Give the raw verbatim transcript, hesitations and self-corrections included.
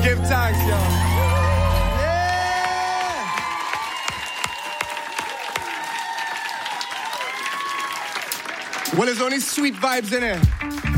Give thanks, y'all. Yeah! Well, there's only sweet vibes in it.